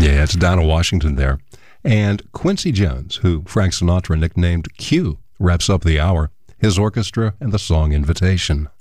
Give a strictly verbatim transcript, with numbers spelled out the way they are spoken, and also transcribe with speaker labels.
Speaker 1: Yeah, it's Dinah Washington there. And Quincy Jones, who Frank Sinatra nicknamed Q, wraps up the hour, his orchestra and the song Invitation.